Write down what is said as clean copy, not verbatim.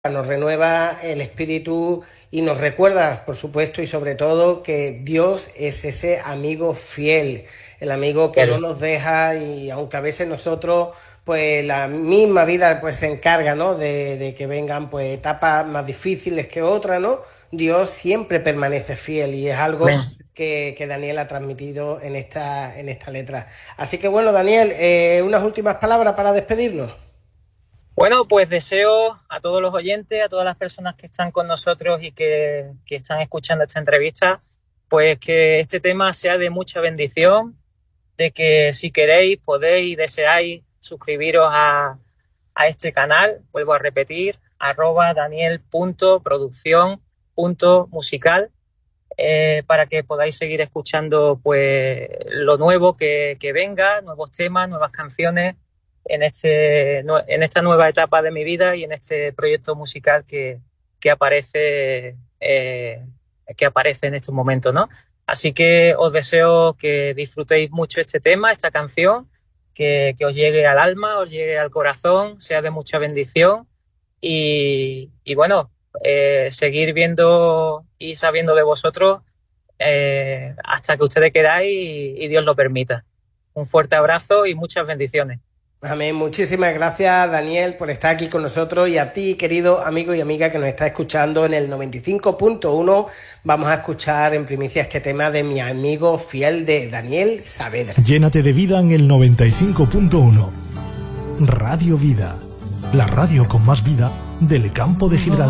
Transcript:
nos renueva el espíritu y nos recuerda, por supuesto y sobre todo, que Dios es ese amigo fiel, el amigo que no nos deja, y aunque a veces nosotros, pues la misma vida pues se encarga, ¿no? de que vengan pues etapas más difíciles que otras, ¿no? Dios siempre permanece fiel y es algo que Daniel ha transmitido en esta letra. Así que bueno, Daniel, unas últimas palabras para despedirnos. Bueno, pues deseo a todos los oyentes, a todas las personas que están con nosotros y que están escuchando esta entrevista, pues que este tema sea de mucha bendición, de que si queréis, podéis y deseáis suscribiros a este canal, vuelvo a repetir, @daniel.produccion.musical, para que podáis seguir escuchando pues lo nuevo que venga, nuevos temas, nuevas canciones en esta nueva etapa de mi vida y en este proyecto musical que aparece en estos momentos, ¿no? Así que os deseo que disfrutéis mucho este tema, esta canción, que os llegue al alma, os llegue al corazón, sea de mucha bendición y bueno, seguir viendo y sabiendo de vosotros hasta que ustedes queráis y Dios lo permita. Un fuerte abrazo y muchas bendiciones. Amén. Muchísimas gracias, Daniel, por estar aquí con nosotros, y a ti, querido amigo y amiga que nos está escuchando en el 95.1. Vamos a escuchar en primicia este tema de mi amigo fiel, de Daniel Saavedra. Llénate de vida en el 95.1. Radio Vida, la radio con más vida del campo de Gibraltar.